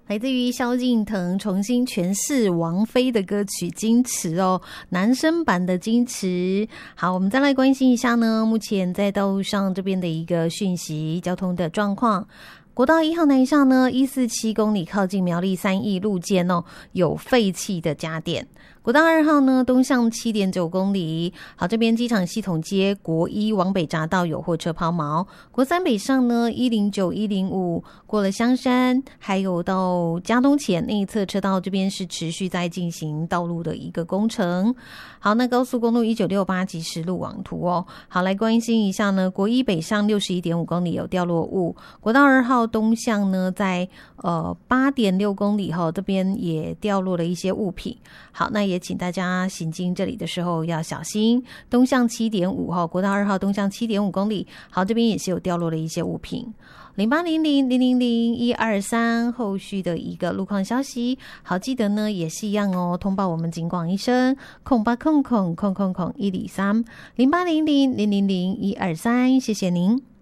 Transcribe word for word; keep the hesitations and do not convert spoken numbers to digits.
来自于萧敬腾重新诠释王菲的歌曲《矜持》哦，男生版的《矜持》。好，我们再来关心一下呢，目前在道路上这边的一个讯息，交通的状况。国道一号南上呢，一四七公里靠近苗栗三义路肩哦，有废弃的家电。国道二号呢，东向 七点九公里，好，这边机场系统街国一往北匝道有货车抛锚。国三北上呢，一零九、一零五过了香山，还有到嘉东前那一侧车道，这边是持续在进行道路的一个工程。好，那高速公路一九六八即时路网图哦，好，来关心一下呢，国一北上 六十一点五公里有掉落物，国道二号东向呢，在呃 八点六公里后，这边也掉落了一些物品。好，那也请大家行经这里的时候要小心。东向 七点五 号，国道二号东向 七点五公里，好，这边也是有掉落了一些物品。零八零零零零零一二三后续的一个路况消息，好，记得呢也是一样哦，通报我们警广一声空八空空空空空一零三零八零零零零零一二三，谢谢您。